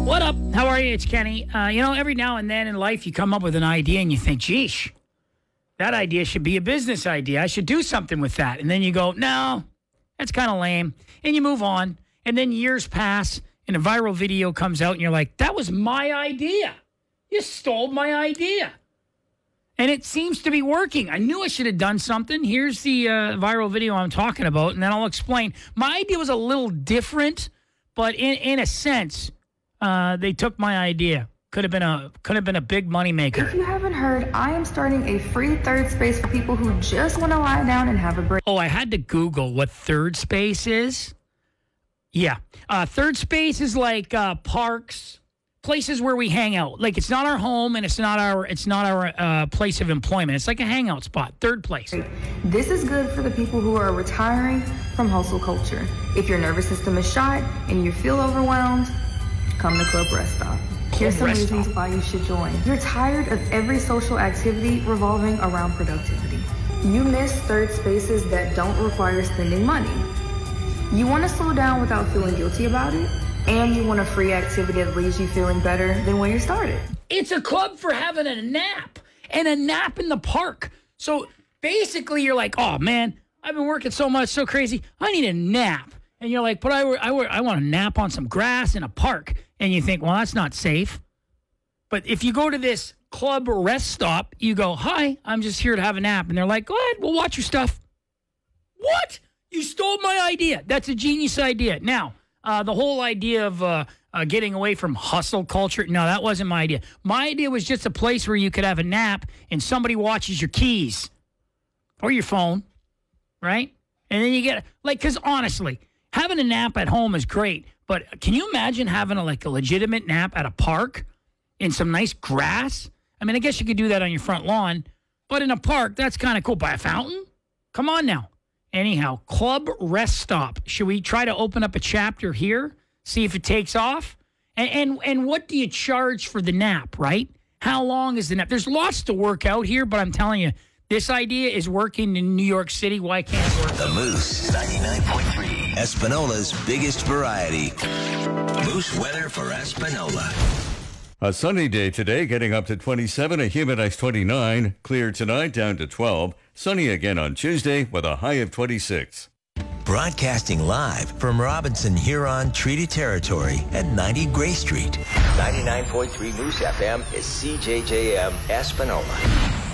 What up? How are you? It's Kenny. Every now and then in life you come up with an idea and you think, geesh, that idea should be a business idea. I should do something with that. And then you go, no, that's kind of lame. And you move on. And then years pass and a viral video comes out and you're like, that was my idea. You stole my idea. And it seems to be working. I knew I should have done something. Here's the viral video I'm talking about, and then I'll explain. My idea was a little different, but in a sense, they took my idea. Could have been a big money maker. If you haven't heard, I am starting a free third space for people who just want to lie down and have a break. Oh, I had to Google what third space is. Yeah, third space is like parks, places where we hang out. Like it's not our home and it's not our place of employment. It's like a hangout spot. Third place. This is good for the people who are retiring from hustle culture. If your nervous system is shot and you feel overwhelmed, come to Club Rest Stop. Here's some reasons why you should join. You're tired of every social activity revolving around productivity. You miss third spaces that don't require spending money. You want to slow down without feeling guilty about it. And you want a free activity that leaves you feeling better than when you started. It's a club for having a nap, and a nap in the park. So basically you're like, oh man, I've been working so much, so crazy, I need a nap. And you're like, but I want to nap on some grass in a park. And you think, well, that's not safe. But if you go to this Club Rest Stop, you go, hi, I'm just here to have a nap. And they're like, go ahead, we'll watch your stuff. What? You stole my idea. That's a genius idea. Now, the whole idea of getting away from hustle culture, no, that wasn't my idea. My idea was just a place where you could have a nap and somebody watches your keys or your phone, right? And then you get, because honestly, having a nap at home is great, but can you imagine having a legitimate nap at a park in some nice grass? I mean, I guess you could do that on your front lawn, but in a park, that's kind of cool. By a fountain? Come on now. Anyhow, Club Rest Stop. Should we try to open up a chapter here? See if it takes off? And what do you charge for the nap, right? How long is the nap? There's lots to work out here, but I'm telling you, this idea is working in New York City. Why can't it work? The Moose 99.3, Espanola's biggest variety. Moose weather for Espanola. A sunny day today, getting up to 27, a humid high 29. Clear tonight, down to 12. Sunny again on Tuesday with a high of 26. Broadcasting live from Robinson Huron Treaty Territory at 90 Gray Street. 99.3 Moose FM is CJJM Espanola.